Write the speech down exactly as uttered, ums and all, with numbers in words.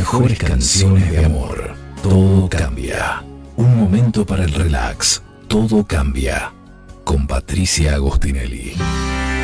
mejores canciones de amor. Todo cambia. Un momento para el relax. Todo cambia. Con Patricia Agostinelli.